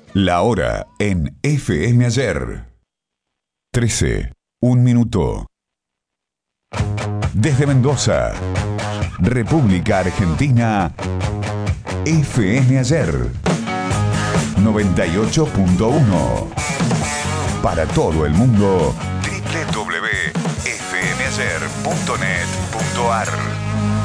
La hora en FM Ayer. 13, un minuto. Desde Mendoza, República Argentina, FM Ayer 98.1. Para todo el mundo, www.fmayer.net.ar.